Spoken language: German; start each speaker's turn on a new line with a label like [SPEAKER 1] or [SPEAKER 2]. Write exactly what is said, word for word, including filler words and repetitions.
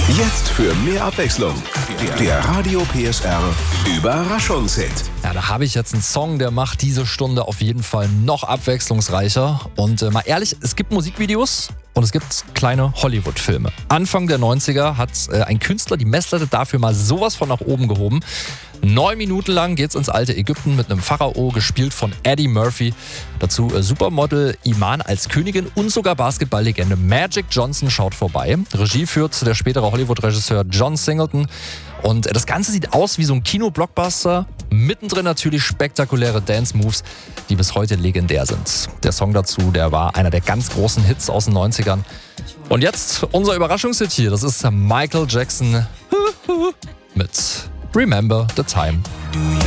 [SPEAKER 1] Jetzt für mehr Abwechslung. Der Radio P S R Überraschungshit.
[SPEAKER 2] Ja, da habe ich jetzt einen Song, der macht diese Stunde auf jeden Fall noch abwechslungsreicher. Und äh, mal ehrlich, es gibt Musikvideos und es gibt kleine Hollywood-Filme. Anfang der neunziger hat äh, ein Künstler die Messlatte dafür mal sowas von nach oben gehoben. Neun Minuten lang geht's ins alte Ägypten mit einem Pharao, gespielt von Eddie Murphy. Dazu äh, Supermodel Iman als Königin und sogar Basketballlegende Magic Johnson schaut vorbei. Regie führt der spätere Hollywood-Regisseur John Singleton. Und äh, das Ganze sieht aus wie so ein Kino-Blockbuster. Mittendrin natürlich spektakuläre Dance-Moves, die bis heute legendär sind. Der Song dazu, der war einer der ganz großen Hits aus den neunzigern. Und jetzt unser Überraschungshit hier, das ist Michael Jackson mit Remember the Time.